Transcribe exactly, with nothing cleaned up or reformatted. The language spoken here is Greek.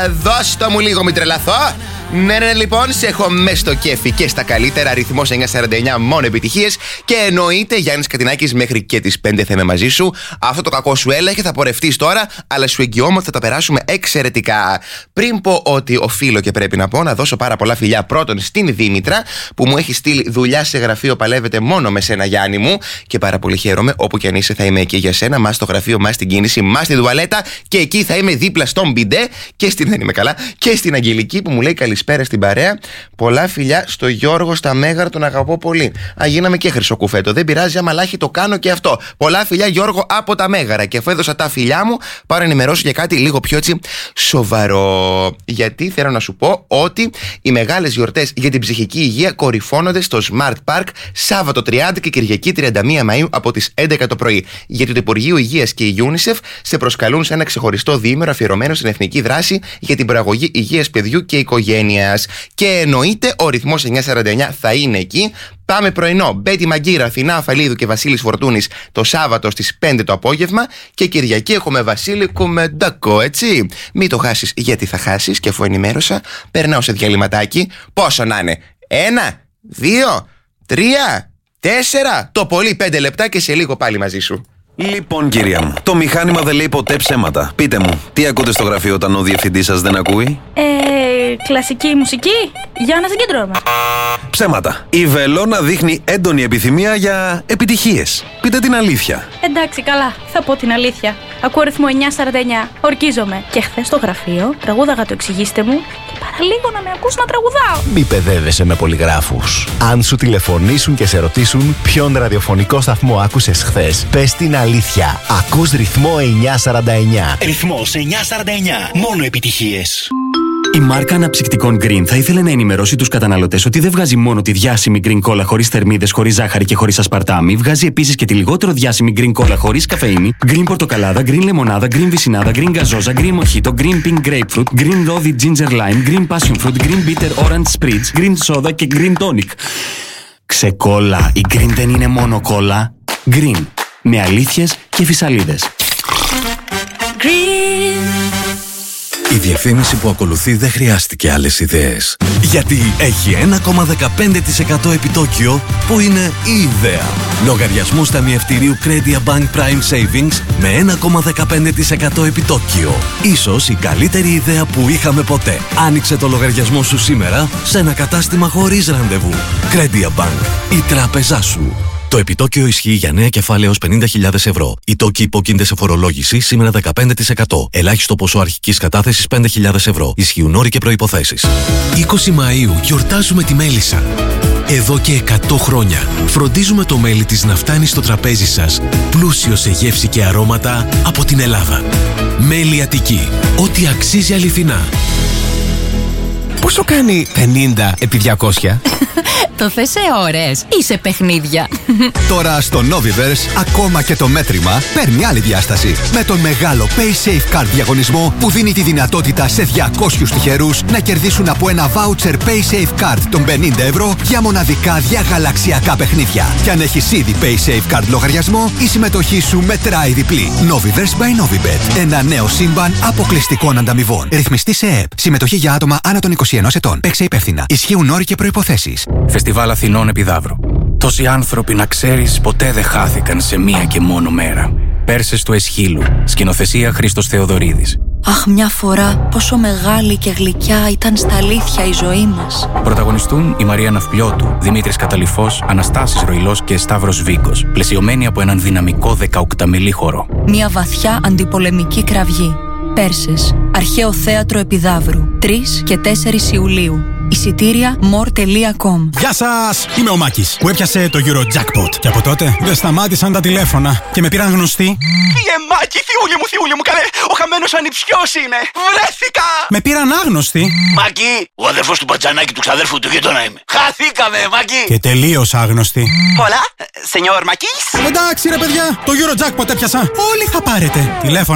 δώσ' το μου λίγο, μην τρελαθώ. Ναι, ναι, λοιπόν, σε έχω μέσα στο κέφι και στα καλύτερα. Αριθμός εννιακόσια σαράντα εννιά, μόνο επιτυχίες. Και εννοείται, Γιάννης Κατινάκης, μέχρι και τις πέντε θα είμαι μαζί σου. Αυτό το κακό σου έλεγε, θα πορευτείς τώρα, αλλά σου εγγυώμαι ότι θα τα περάσουμε εξαιρετικά. Πριν πω ότι οφείλω και πρέπει να πω, να δώσω πάρα πολλά φιλιά πρώτον στην Δήμητρα, που μου έχει στείλει δουλειά σε γραφείο, παλεύεται μόνο με σένα, Γιάννη μου. Και πάρα πολύ χαίρομαι, όπου και αν είσαι, θα είμαι εκεί για σένα. Μα στο γραφείο, μα στην κίνηση, μα στη τουαλέτα. Και εκεί θα είμαι δίπλα στον μπιντέ και στην, δεν είμαι καλά, και στην Αγγελική που μου λέει καλησπέρα στην παρέα. Πολλά φιλιά στο Γιώργο στα Μέγαρα, τον αγαπώ πολύ. Α, γίναμε και χρυσοκουφέτο. Δεν πειράζει, άμα λάχι το κάνω και αυτό. Πολλά φιλιά, Γιώργο, από τα Μέγαρα. Και αφού έδωσα τα φιλιά μου, πάω να ενημερώσω για κάτι λίγο πιο έτσι σοβαρό. Γιατί θέλω να σου πω ότι οι μεγάλες γιορτές για την ψυχική υγεία κορυφώνονται στο Smart Park Σάββατο τριάντα και Κυριακή τριάντα μία Μαΐου από τις έντεκα το πρωί. Γιατί το Υπουργείο Υγείας και η UNICEF σε προσκαλούν σε ένα ξεχωριστό διήμερο αφιερωμένο στην εθνική δράση για την προαγωγή υγείας παιδιού και οικογένειας. Και εννοείται ο ρυθμός εννιακόσια σαράντα εννιά θα είναι εκεί. Πάμε πρωινό, Μπέτη Μαγκύρα, Αθηνά Αφαλίδου και Βασίλης Φορτούνης το Σάββατο στις πέντε το απόγευμα. Και Κυριακή έχουμε Βασίλη Κουμεντάκο, έτσι. Μην το χάσεις, γιατί θα χάσεις. Και αφού ενημέρωσα, περνάω σε διαλυματάκι. Πόσο να είναι, ένα, δύο, τρία, τέσσερα, το πολύ πέντε λεπτά και σε λίγο πάλι μαζί σου. Λοιπόν, κυρία μου, το μηχάνημα δεν λέει ποτέ ψέματα. Πείτε μου, τι ακούτε στο γραφείο όταν ο διευθυντής σας δεν ακούει? Ε, κλασική μουσική, για να συγκεντρώμε. Ψέματα. Η Βελόνα δείχνει έντονη επιθυμία για επιτυχίες. Πείτε την αλήθεια. Εντάξει, καλά, θα πω την αλήθεια. Ακούω ρυθμό εννιακόσια σαράντα εννιά, ορκίζομαι. Και χθες στο γραφείο τραγούδαγα το εξηγήστε μου και παραλίγο να με ακούς να τραγουδάω. Μη παιδεύεσαι με πολυγράφους. Αν σου τηλεφωνήσουν και σε ρωτήσουν ποιον ραδιοφωνικό σταθμό άκουσες χθες, πες την αλήθεια. Ακούς ρυθμό εννιακόσια σαράντα εννιά. Ρυθμός εννιακόσια σαράντα εννιά. Μόνο επιτυχίες. Η μάρκα αναψυκτικών Green θα ήθελε να ενημερώσει τους καταναλωτές ότι δεν βγάζει μόνο τη διάσημη Green Cola χωρίς θερμίδες, χωρίς ζάχαρη και χωρίς ασπαρτάμι, βγάζει επίσης και τη λιγότερο διάσημη Green Cola χωρίς καφεΐνη, Green Πορτοκαλάδα, Green Λεμονάδα, Green Βυσσινάδα, Green Γκαζόζα, Green Mojito, Green Pink Grapefruit, Green Rosy Ginger Lime, Green Passion Fruit, Green Bitter Orange Spritz, Green Soda και Green Tonic. Ξεκόλα, η Green δεν είναι μόνο κόλλα. Green, με αλήθειες και φυσαλίδες. Green. Η διαφήμιση που ακολουθεί δεν χρειάστηκε άλλες ιδέες. Γιατί έχει ένα κόμμα δεκαπέντε τοις εκατό επιτόκιο που είναι η ιδέα. Λογαριασμούς ταμιευτηρίου Credia Bank Prime Savings με ένα κόμμα δεκαπέντε τοις εκατό επιτόκιο. Ίσως η καλύτερη ιδέα που είχαμε ποτέ. Άνοιξε το λογαριασμό σου σήμερα σε ένα κατάστημα χωρίς ραντεβού. Credia Bank, η τράπεζά σου. Το επιτόκιο ισχύει για νέα κεφάλαια έως πενήντα χιλιάδες ευρώ. Οι τόκοι υπόκεινται σε φορολόγηση σήμερα δεκαπέντε τοις εκατό. Ελάχιστο ποσό αρχικής κατάθεσης πέντε χιλιάδες ευρώ. Ισχύουν όροι και προϋποθέσεις. είκοσι Μαΐου γιορτάζουμε τη Μέλισσα. Εδώ και εκατό χρόνια φροντίζουμε το μέλι της να φτάνει στο τραπέζι σας πλούσιο σε γεύση και αρώματα από την Ελλάδα. Μέλι Αττική. Ό,τι αξίζει αληθινά. Πόσο κάνει πενήντα επί διακόσια? Το θες σε ώρες ή σε παιχνίδια? Τώρα στο Noviverse ακόμα και το μέτρημα παίρνει άλλη διάσταση. Με τον μεγάλο PaySafe Card διαγωνισμό που δίνει τη δυνατότητα σε διακόσιους τυχερούς να κερδίσουν από ένα voucher PaySafe Card των πενήντα ευρώ για μοναδικά διαγαλαξιακά παιχνίδια. Και αν έχεις ήδη PaySafe Card λογαριασμό, η συμμετοχή σου μετράει διπλή. Noviverse by Novibet. Ένα νέο σύμπαν αποκλειστικών ανταμοιβών. Ρυθμιστή σε ΕΕΠ. Συμμετοχή για άτομα άνω των είκοσι ενός ετών. Παίξε υπεύθυνα. Ισχύουν όροι και προϋποθέσεις. Φεστιβάλ Αθηνών Επιδαύρου. Τόσοι άνθρωποι, να ξέρεις, ποτέ δεν χάθηκαν σε μία και μόνο μέρα. Πέρσες του Εσχύλου. Σκηνοθεσία Χρήστος Θεοδωρίδης. Αχ, μια φορά πόσο μεγάλη και γλυκιά ήταν στα αλήθεια η ζωή μας. Πρωταγωνιστούν η Μαρία Ναυπλιώτου, Δημήτρης Καταλυφός, Αναστάσης Ροϊλός και Σταύρος Βίκος. Πλαισιωμένοι από έναν δυναμικό δεκαοκταμελή χορό. Μια βαθιά αντιπολεμική κραυγή. Πέρσες. Αρχαίο Θέατρο Επιδαύρου. τρεις και τέσσερις Ιουλίου. Εισιτήρια more τελεία com. Γεια σας! Είμαι ο Μάκης που έπιασε το Eurojackpot. Και από τότε δεν σταμάτησαν τα τηλέφωνα και με πήραν γνωστοί. Φύγε Μάκη, θιούλη μου, θιούλη μου, καλέ! Ο χαμένος ανιψιός είναι! Βρέθηκα! Με πήραν άγνωστοι. Μάκη, ο αδερφός του Πατζανάκη του ξαδέρφου του γείτονα είμαι. Χαθήκαμε, Μάκη! Και τελείως άγνωστοι. Πολλά, σενιόρ Μάκης. Εντάξει ρε παιδιά, το Eurojackpot έπιασα. Όλοι θα πάρετε. Τηλέφωνο.